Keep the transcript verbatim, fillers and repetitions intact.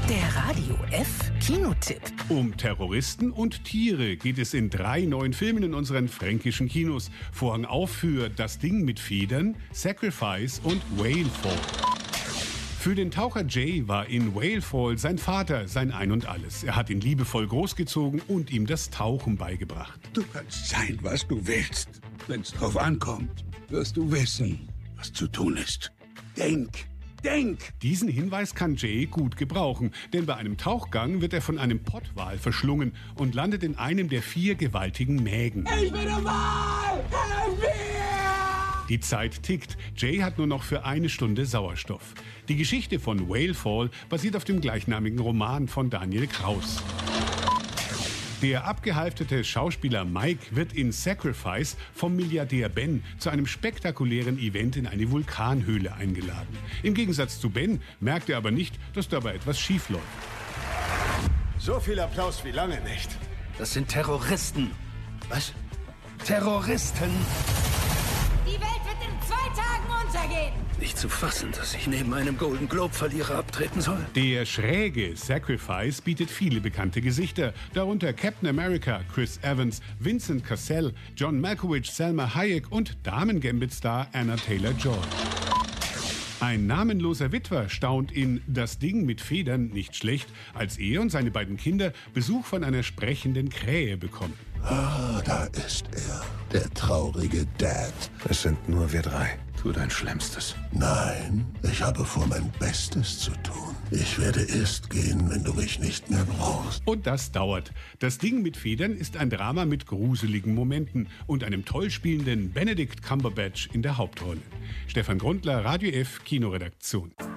Der Radio F Kinotipp. Um Terroristen und Tiere geht es in drei neuen Filmen in unseren fränkischen Kinos. Vorhang auf für Das Ding mit Federn, Sacrifice und Whalefall. Für den Taucher Jay war in Whalefall sein Vater sein Ein und Alles. Er hat ihn liebevoll großgezogen und ihm das Tauchen beigebracht. Du kannst sein, was du willst. Wenn's drauf ankommt, wirst du wissen, was zu tun ist. Denk! Denk! Diesen Hinweis kann Jay gut gebrauchen, denn bei einem Tauchgang wird er von einem Pottwal verschlungen und landet in einem der vier gewaltigen Mägen. Ich bin ein Wal! Helf mir! Die Zeit tickt. Jay hat nur noch für eine Stunde Sauerstoff. Die Geschichte von Whalefall basiert auf dem gleichnamigen Roman von Daniel Kraus. Der abgehalfterte Schauspieler Mike wird in Sacrifice vom Milliardär Ben zu einem spektakulären Event in eine Vulkanhöhle eingeladen. Im Gegensatz zu Ben merkt er aber nicht, dass dabei etwas schief läuft. So viel Applaus wie lange nicht. Das sind Terroristen. Was? Terroristen! Die Welt wird in zwei Tagen untergehen. Nicht zu fassen, dass ich neben einem Golden Globe-Verlierer abtreten soll. Der schräge Sacrifice bietet viele bekannte Gesichter, darunter Captain America, Chris Evans, Vincent Cassel, John Malkovich, Salma Hayek und Damen-Gambit-Star Anna Taylor-Joy. Ein namenloser Witwer staunt in Das Ding mit Federn nicht schlecht, als er und seine beiden Kinder Besuch von einer sprechenden Krähe bekommen. Ah, da ist er, der traurige Dad. Es sind nur wir drei. Tu dein Schlimmstes. Nein, ich habe vor, mein Bestes zu tun. Ich werde erst gehen, wenn du mich nicht mehr brauchst. Und das dauert. Das Ding mit Federn ist ein Drama mit gruseligen Momenten und einem toll spielenden Benedict Cumberbatch in der Hauptrolle. Stefan Grundler, Radio F Kinoredaktion.